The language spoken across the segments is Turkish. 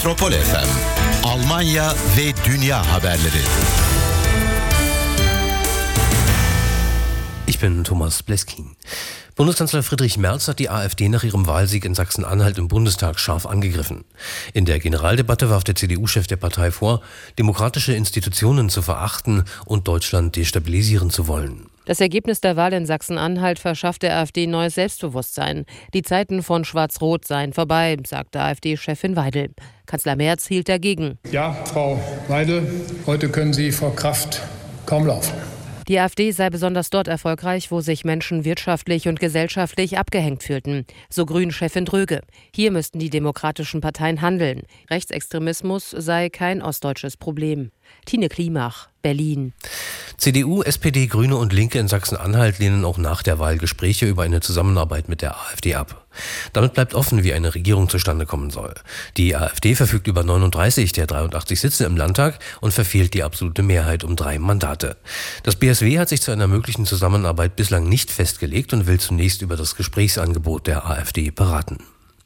Metropol FM, Almanya ve dünya haberleri. Ich bin Thomas Bleskin. Bundeskanzler Friedrich Merz hat die AfD nach ihrem Wahlsieg in Sachsen-Anhalt im Bundestag scharf angegriffen. In der Generaldebatte warf der CDU-Chef der Partei vor, demokratische Institutionen zu verachten und Deutschland destabilisieren zu wollen. Das Ergebnis der Wahl in Sachsen-Anhalt verschafft der AfD neues Selbstbewusstsein. Die Zeiten von Schwarz-Rot seien vorbei, sagte AfD-Chefin Weidel. Kanzler Merz hielt dagegen. Ja, Frau Weidel, heute können Sie vor Kraft kaum laufen. Die AfD sei besonders dort erfolgreich, wo sich Menschen wirtschaftlich und gesellschaftlich abgehängt fühlten. So Grünen-Chefin Dröge. Hier müssten die demokratischen Parteien handeln. Rechtsextremismus sei kein ostdeutsches Problem. Tine Klimach, Berlin. CDU, SPD, Grüne und Linke in Sachsen-Anhalt lehnen auch nach der Wahl Gespräche über eine Zusammenarbeit mit der AfD ab. Damit bleibt offen, wie eine Regierung zustande kommen soll. Die AfD verfügt über 39 der 83 Sitze im Landtag und verfehlt die absolute Mehrheit um 3 Mandate. Das BSW hat sich zu einer möglichen Zusammenarbeit bislang nicht festgelegt und will zunächst über das Gesprächsangebot der AfD beraten.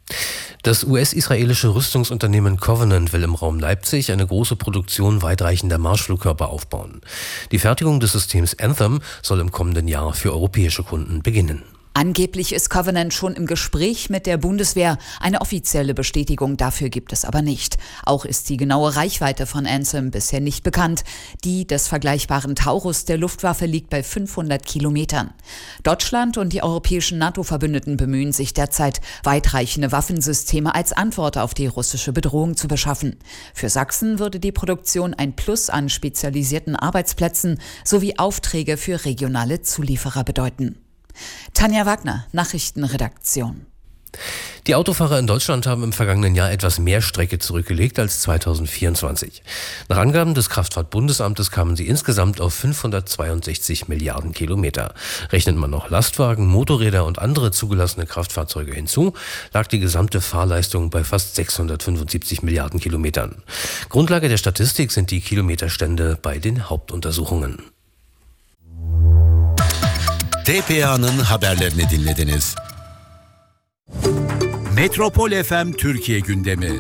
Das US-israelische Rüstungsunternehmen Covenant will im Raum Leipzig eine große Produktion weitreichender Marschflugkörper aufbauen. Die Fertigung des Systems Anthem soll im kommenden Jahr für europäische Kunden beginnen. Angeblich ist Covenant schon im Gespräch mit der Bundeswehr. Eine offizielle Bestätigung dafür gibt es aber nicht. Auch ist die genaue Reichweite von Anthem bisher nicht bekannt. Die des vergleichbaren Taurus der Luftwaffe liegt bei 500 Kilometern. Deutschland und die europäischen NATO-Verbündeten bemühen sich derzeit, weitreichende Waffensysteme als Antwort auf die russische Bedrohung zu beschaffen. Für Sachsen würde die Produktion ein Plus an spezialisierten Arbeitsplätzen sowie Aufträge für regionale Zulieferer bedeuten. Tanja Wagner, Nachrichtenredaktion. Die Autofahrer in Deutschland haben im vergangenen Jahr etwas mehr Strecke zurückgelegt als 2024. Nach Angaben des Kraftfahrtbundesamtes kamen sie insgesamt auf 562 Milliarden Kilometer. Rechnet man noch Lastwagen, Motorräder und andere zugelassene Kraftfahrzeuge hinzu, lag die gesamte Fahrleistung bei fast 675 Milliarden Kilometern. Grundlage der Statistik sind die Kilometerstände bei den Hauptuntersuchungen. TPA'nın haberlerini dinlediniz. Metropol FM Türkiye gündemi.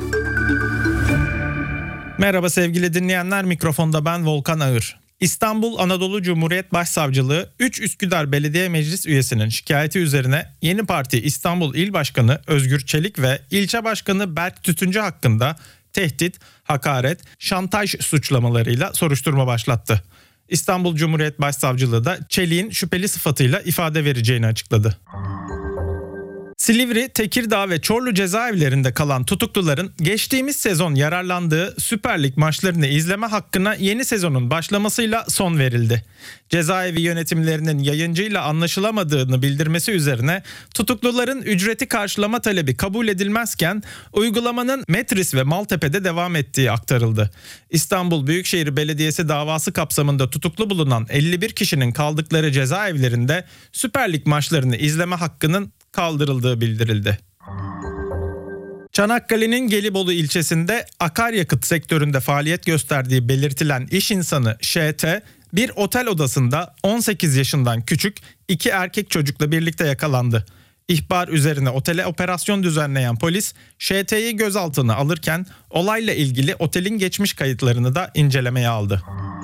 Merhaba sevgili dinleyenler, mikrofonda ben Volkan Ağır. İstanbul Anadolu Cumhuriyet Başsavcılığı 3 Üsküdar Belediye Meclis üyesinin şikayeti üzerine Yeni Parti İstanbul İl Başkanı Özgür Çelik ve İlçe Başkanı Berk Tütüncü hakkında tehdit, hakaret, şantaj suçlamalarıyla soruşturma başlattı. İstanbul Cumhuriyet Başsavcılığı da Çelik'in şüpheli sıfatıyla ifade vereceğini açıkladı. Silivri, Tekirdağ ve Çorlu cezaevlerinde kalan tutukluların geçtiğimiz sezon yararlandığı Süper Lig maçlarını izleme hakkına yeni sezonun başlamasıyla son verildi. Cezaevi yönetimlerinin yayıncıyla anlaşılamadığını bildirmesi üzerine tutukluların ücreti karşılama talebi kabul edilmezken uygulamanın Metris ve Maltepe'de devam ettiği aktarıldı. İstanbul Büyükşehir Belediyesi davası kapsamında tutuklu bulunan 51 kişinin kaldıkları cezaevlerinde Süper Lig maçlarını izleme hakkının kaldırıldığı bildirildi. Çanakkale'nin Gelibolu ilçesinde akaryakıt sektöründe faaliyet gösterdiği belirtilen iş insanı ŞT, bir otel odasında 18 yaşından küçük 2 erkek çocukla birlikte yakalandı. İhbar üzerine otele operasyon düzenleyen polis ŞT'yi gözaltına alırken olayla ilgili otelin geçmiş kayıtlarını da incelemeye aldı.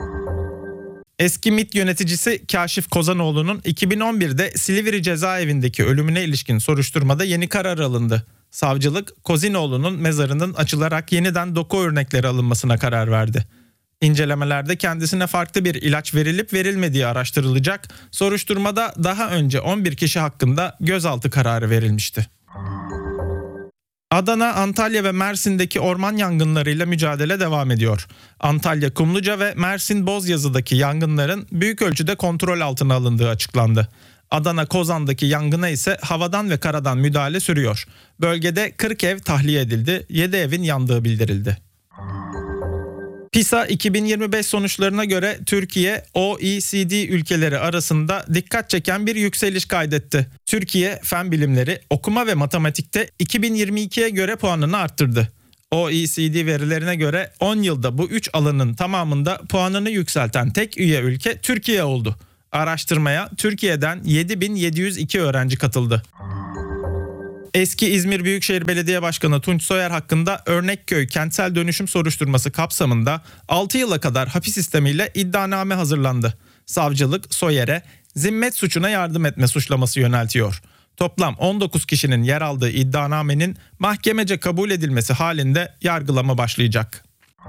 Eski MİT yöneticisi Kaşif Kozanoğlu'nun 2011'de Silivri cezaevindeki ölümüne ilişkin soruşturmada yeni karar alındı. Savcılık, Kozinoğlu'nun mezarının açılarak yeniden doku örnekleri alınmasına karar verdi. İncelemelerde kendisine farklı bir ilaç verilip verilmediği araştırılacak. Soruşturmada daha önce 11 kişi hakkında gözaltı kararı verilmişti. Adana, Antalya ve Mersin'deki orman yangınlarıyla mücadele devam ediyor. Antalya Kumluca ve Mersin Bozyazı'daki yangınların büyük ölçüde kontrol altına alındığı açıklandı. Adana Kozan'daki yangına ise havadan ve karadan müdahale sürüyor. Bölgede 40 ev tahliye edildi, 7 evin yandığı bildirildi. PISA 2025 sonuçlarına göre Türkiye, OECD ülkeleri arasında dikkat çeken bir yükseliş kaydetti. Türkiye, fen bilimleri, okuma ve matematikte 2022'ye göre puanını arttırdı. OECD verilerine göre 10 yılda bu 3 alanın tamamında puanını yükselten tek üye ülke Türkiye oldu. Araştırmaya Türkiye'den 7.702 öğrenci katıldı. Eski İzmir Büyükşehir Belediye Başkanı Tunç Soyer hakkında Örnekköy kentsel dönüşüm soruşturması kapsamında 6 yıla kadar hapis sistemiyle iddianame hazırlandı. Savcılık Soyer'e zimmet suçuna yardım etme suçlaması yöneltiyor. Toplam 19 kişinin yer aldığı iddianamenin mahkemece kabul edilmesi halinde yargılama başlayacak.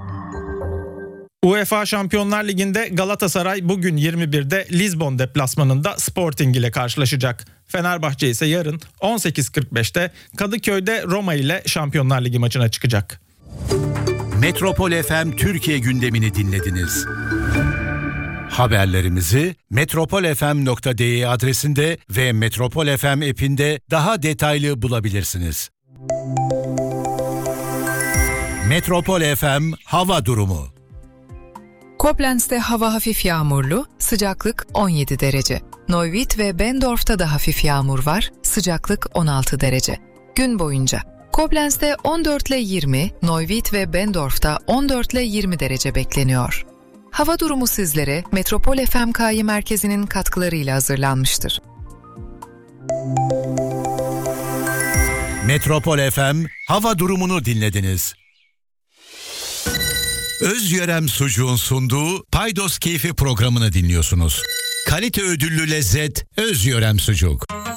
UEFA Şampiyonlar Ligi'nde Galatasaray bugün 21'de Lizbon deplasmanında Sporting ile karşılaşacak. Fenerbahçe ise yarın 18.45'te Kadıköy'de Roma ile Şampiyonlar Ligi maçına çıkacak. Metropol FM Türkiye gündemini dinlediniz. Haberlerimizi metropolfm.de adresinde ve Metropol FM app'inde daha detaylı bulabilirsiniz. Metropol FM hava durumu. Koblentz'te hava hafif yağmurlu, sıcaklık 17 derece. Neuwied ve Bendorf'ta da hafif yağmur var, sıcaklık 16 derece. Gün boyunca Koblentz'te 14 ile 20, Neuwied ve Bendorf'ta 14 ile 20 derece bekleniyor. Hava durumu sizlere Metropol FMK'yı merkezinin katkılarıyla hazırlanmıştır. Metropol FM hava durumunu dinlediniz. Özyörem Sucuğun sunduğu Paydos Keyfi programını dinliyorsunuz. Kalite ödüllü lezzet Özyörem Sucuk.